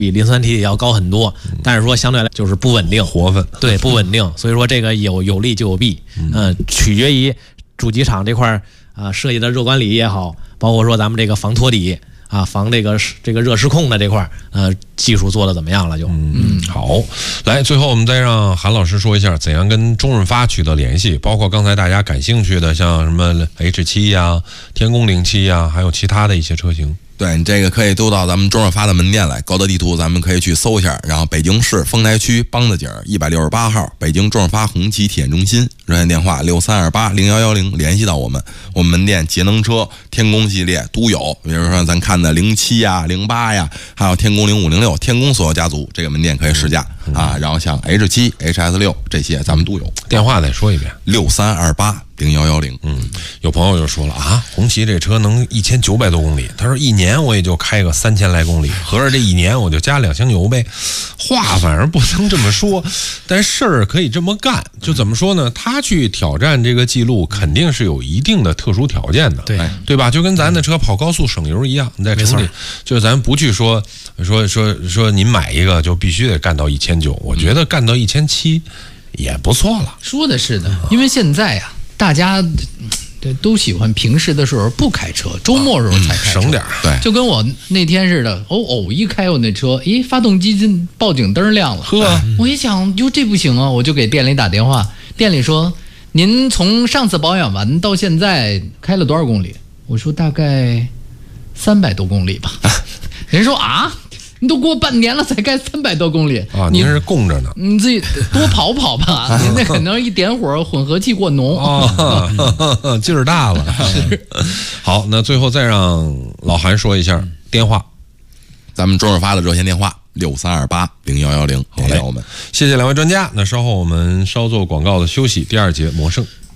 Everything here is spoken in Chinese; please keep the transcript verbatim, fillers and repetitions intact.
比磷酸铁也要高很多，但是说相对来就是不稳定， 活分对不稳定，所以说这个有有利就有弊，嗯、呃，取决于主机厂这块啊、呃、设计的热管理也好，包括说咱们这个防脱底啊、防这个这个热失控的这块呃技术做的怎么样了就嗯嗯好，来最后我们再让韩老师说一下怎样跟中润发取得联系，包括刚才大家感兴趣的像什么 H 七 呀、天宫零七呀，还有其他的一些车型。 对，你这个可以都到咱们中润发的门店来，高德地图咱们可以去搜一下。然后北京市丰台区梆子井一百六十八号，北京中润发红旗体验中心，热线电话六三二八零幺幺零，联系到我们。我们门店节能车、天宫系列都有，比如说咱看的零七呀、零八呀，还有天宫零五零六，天宫所有家族这个门店可以试驾、嗯、啊。然后像 H 七、H S 六这些咱们都有。 电话再说一遍， 六三二八零幺幺零。 嗯，有朋友就说了啊，红旗这车能一千九百多公里，他说一年我也就开个三千来公里，合着这一年我就加两箱油呗。话反正不能这么说，但事儿可以这么干。就怎么说呢？他去挑战这个记录，肯定是有一定的特殊条件的， 对对吧？就跟咱的车跑高速省油一样，你在城里，就是咱不去说说说说您买一个就必须得干到一千九，我觉得干到一千七也不错了。 说的是的，因为现在呀、啊，大家对都喜欢平时的时候不开车，周末时候才开车， 啊嗯、省点。 对， 就跟我那天似的，偶偶一开我那车，咦，发动机报警灯亮了， 呵， 我一想，哟，这不行啊，我就给店里打电话，店里说，您从上次保养完到现在开了多少公里？我说大概三百多公里吧。人说啊。你都过半年了才开三百多公里啊！您是供着呢， 你自己多跑跑吧。您那可能一点火，混合气过浓哦，劲儿大了。好，那最后再让老韩说一下电话， 咱们中润发的热线电话六三二八零幺幺零，好嘞，我们谢谢两位专家。那稍后我们稍作广告的休息，第二节魔圣。